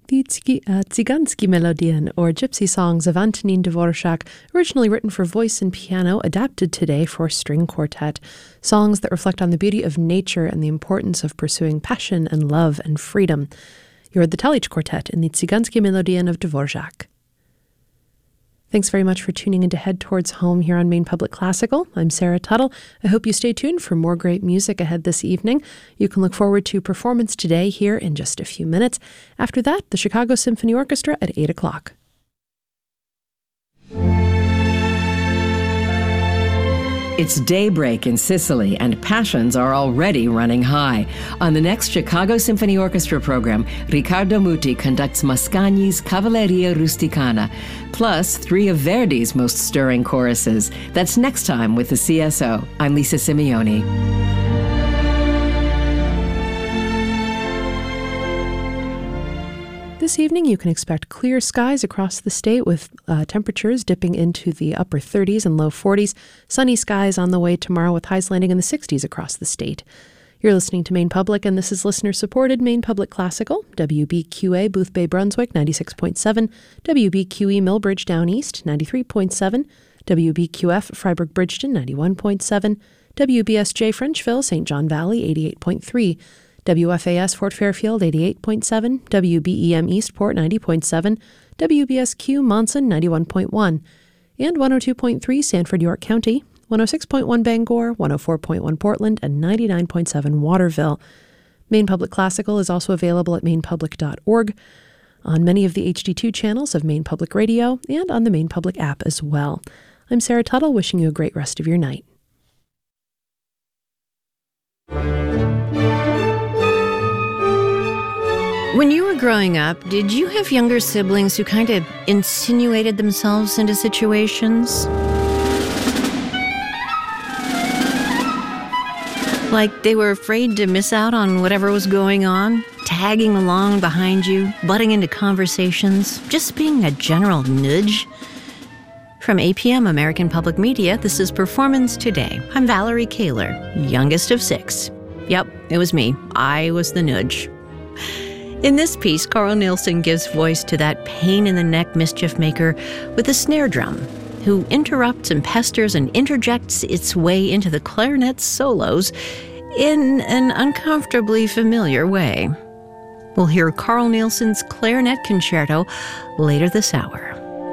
The Tsigansky Melodien, or Gypsy Songs of Antonin Dvorak, originally written for voice and piano, adapted today for string quartet. Songs that reflect on the beauty of nature and the importance of pursuing passion and love and freedom. You heard the Talich Quartet in the Tsigansky Melodien of Dvorak. Thanks very much for tuning in to Head Towards Home here on Maine Public Classical. I'm Sarah Tuttle. I hope you stay tuned for more great music ahead this evening. You can look forward to Performance Today here in just a few minutes. After that, the Chicago Symphony Orchestra at 8 o'clock. It's daybreak in Sicily, and passions are already running high. On the next Chicago Symphony Orchestra program, Riccardo Muti conducts Mascagni's Cavalleria Rusticana, plus 3 of Verdi's most stirring choruses. That's next time with the CSO. I'm Lisa Simeoni. This evening, you can expect clear skies across the state with temperatures dipping into the upper 30s and low 40s. Sunny skies on the way tomorrow with highs landing in the 60s across the state. You're listening to Maine Public, and this is listener-supported Maine Public Classical, WBQA Boothbay Brunswick 96.7, WBQE Millbridge Down East 93.7, WBQF Freiburg Bridgeton 91.7, WBSJ Frenchville St. John Valley 88.3, WFAS Fort Fairfield 88.7, WBEM Eastport 90.7, WBSQ Monson 91.1, and 102.3 Sanford, York County, 106.1 Bangor, 104.1 Portland, and 99.7 Waterville. Maine Public Classical is also available at mainpublic.org, on many of the HD2 channels of Maine Public Radio, and on the Maine Public app as well. I'm Sarah Tuttle, wishing you a great rest of your night. When you were growing up, did you have younger siblings who kind of insinuated themselves into situations? Like they were afraid to miss out on whatever was going on, tagging along behind you, butting into conversations, just being a general nudge? From APM American Public Media, this is Performance Today. I'm Valerie Kaler, youngest of 6. Yep, it was me. I was the nudge. In this piece, Carl Nielsen gives voice to that pain-in-the-neck mischief maker with a snare drum, who interrupts and pesters and interjects its way into the clarinet solos in an uncomfortably familiar way. We'll hear Carl Nielsen's Clarinet Concerto later this hour.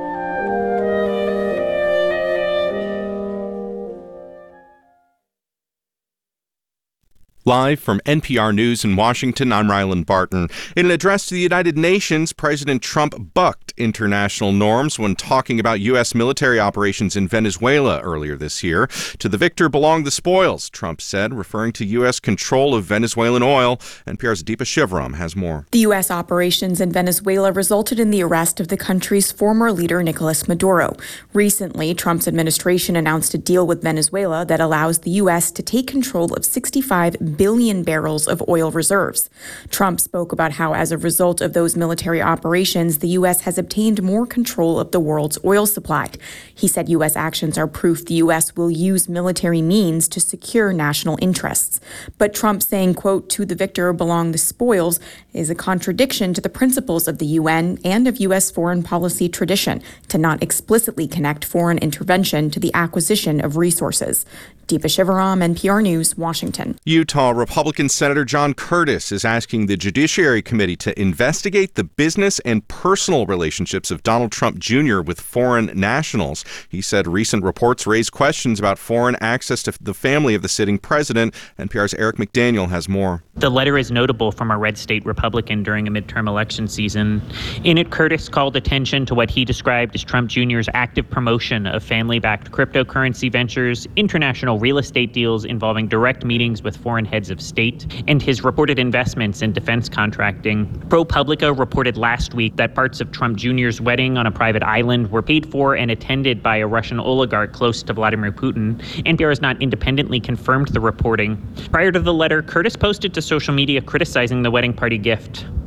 Live from NPR News in Washington, I'm Ryland Barton. In an address to the United Nations, President Trump bucked international norms when talking about U.S. military operations in Venezuela earlier this year. To the victor belong the spoils, Trump said, referring to U.S. control of Venezuelan oil. NPR's Deepa Shivaram has more. The U.S. operations in Venezuela resulted in the arrest of the country's former leader, Nicolas Maduro. Recently, Trump's administration announced a deal with Venezuela that allows the U.S. to take control of 65 billion barrels of oil reserves. Trump spoke about how, as a result of those military operations, the U.S. has obtained more control of the world's oil supply. He said U.S. actions are proof the U.S. will use military means to secure national interests. But Trump saying, quote, "to the victor belong the spoils," is a contradiction to the principles of the UN and of U.S. foreign policy tradition to not explicitly connect foreign intervention to the acquisition of resources. Deepa Shivaram, NPR News, Washington. Utah Republican Senator John Curtis is asking the Judiciary Committee to investigate the business and personal relationships of Donald Trump Jr. with foreign nationals. He said recent reports raise questions about foreign access to the family of the sitting president. NPR's Eric McDaniel has more. The letter is notable from a red state Republican during a midterm election season. In it, Curtis called attention to what he described as Trump Jr.'s active promotion of family-backed cryptocurrency ventures, international real estate deals involving direct meetings with foreign heads of state, and his reported investments in defense contracting. ProPublica reported last week that parts of Trump Jr.'s wedding on a private island were paid for and attended by a Russian oligarch close to Vladimir Putin. NPR has not independently confirmed the reporting. Prior to the letter, Curtis posted to social media criticizing the wedding party gift.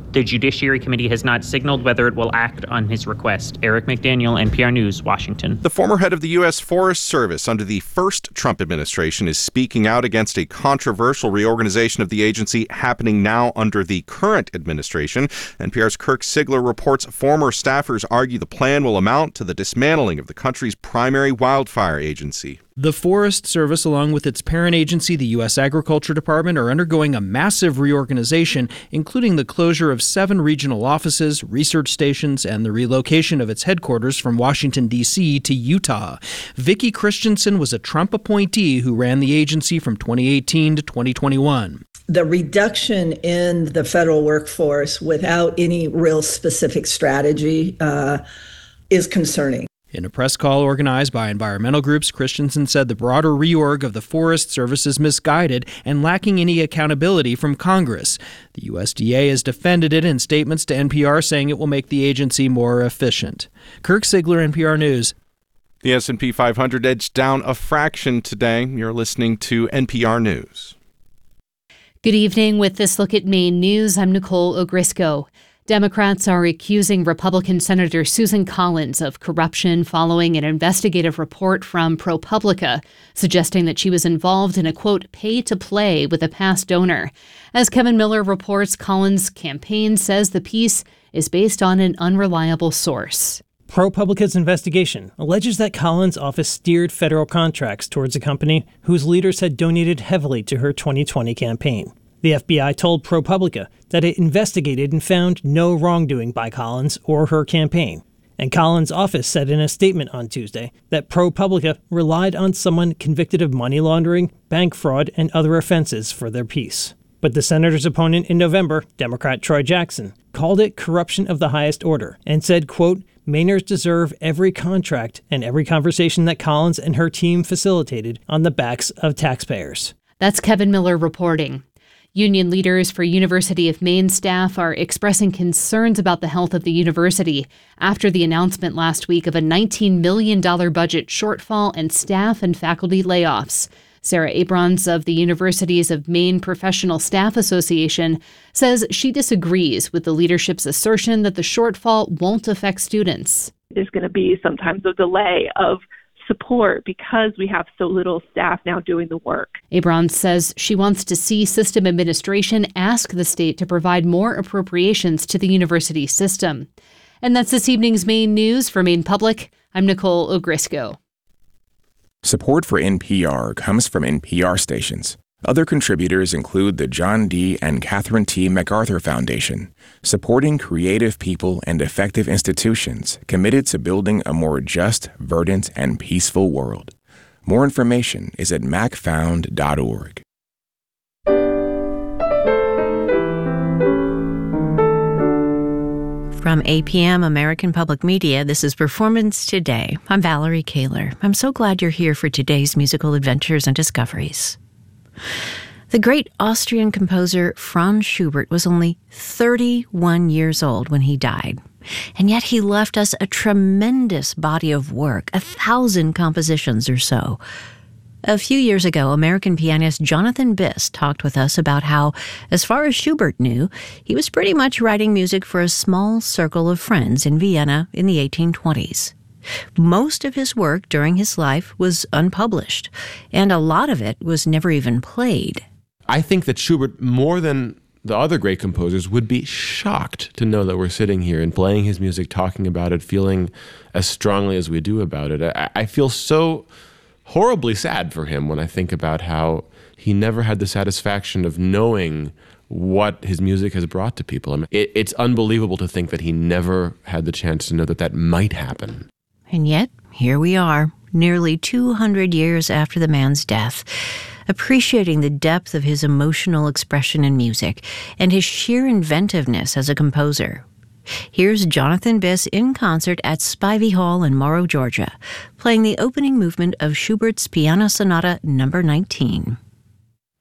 The Judiciary Committee has not signaled whether it will act on his request. Eric McDaniel, NPR News, Washington. The former head of the U.S. Forest Service under the first Trump administration is speaking out against a controversial reorganization of the agency happening now under the current administration. NPR's Kirk Sigler reports former staffers argue the plan will amount to the dismantling of the country's primary wildfire agency. The Forest Service, along with its parent agency, the U.S. Agriculture Department, are undergoing a massive reorganization, including the closure of 7 regional offices, research stations, and the relocation of its headquarters from Washington, D.C. to Utah. Vicki Christensen was a Trump appointee who ran the agency from 2018 to 2021. The reduction in the federal workforce without any real specific strategy is concerning. In a press call organized by environmental groups, Christensen said the broader reorg of the Forest Service is misguided and lacking any accountability from Congress. The USDA has defended it in statements to NPR, saying it will make the agency more efficient. Kirk Sigler, NPR News. The S&P 500 edged down a fraction today. You're listening to NPR News. Good evening. With this look at Maine news, I'm Nicole Ogrisco. Democrats are accusing Republican Senator Susan Collins of corruption following an investigative report from ProPublica, suggesting that she was involved in a, quote, pay-to-play with a past donor. As Kevin Miller reports, Collins' campaign says the piece is based on an unreliable source. ProPublica's investigation alleges that Collins' office steered federal contracts towards a company whose leaders had donated heavily to her 2020 campaign. The FBI told ProPublica that it investigated and found no wrongdoing by Collins or her campaign. And Collins' office said in a statement on Tuesday that ProPublica relied on someone convicted of money laundering, bank fraud, and other offenses for their piece. But the senator's opponent in November, Democrat Troy Jackson, called it corruption of the highest order and said, quote, Mainers deserve every contract and every conversation that Collins and her team facilitated on the backs of taxpayers. That's Kevin Miller reporting. Union leaders for University of Maine staff are expressing concerns about the health of the university after the announcement last week of a $19 million budget shortfall and staff and faculty layoffs. Sarah Abrons of the Universities of Maine Professional Staff Association says she disagrees with the leadership's assertion that the shortfall won't affect students. There's going to be sometimes a delay of support because we have so little staff now doing the work. Abrons says she wants to see system administration ask the state to provide more appropriations to the university system. And that's this evening's Maine news. For Maine Public, I'm Nicole Ogrisco. Support for NPR comes from NPR stations. Other contributors include the John D. and Catherine T. MacArthur Foundation, supporting creative people and effective institutions committed to building a more just, verdant, and peaceful world. More information is at macfound.org. From APM American Public Media, this is Performance Today. I'm Valerie Kaler. I'm so glad you're here for today's musical adventures and discoveries. The great Austrian composer Franz Schubert was only 31 years old when he died. And yet he left us a tremendous body of work, 1,000 compositions or so. A few years ago, American pianist Jonathan Biss talked with us about how, as far as Schubert knew, he was pretty much writing music for a small circle of friends in Vienna in the 1820s. Most of his work during his life was unpublished, and a lot of it was never even played. I think that Schubert, more than the other great composers, would be shocked to know that we're sitting here and playing his music, talking about it, feeling as strongly as we do about it. I feel so horribly sad for him when I think about how he never had the satisfaction of knowing what his music has brought to people. I mean, it's unbelievable to think that he never had the chance to know that that might happen. And yet, here we are, nearly 200 years after the man's death, appreciating the depth of his emotional expression in music and his sheer inventiveness as a composer. Here's Jonathan Biss in concert at Spivey Hall in Morrow, Georgia, playing the opening movement of Schubert's Piano Sonata No. 19.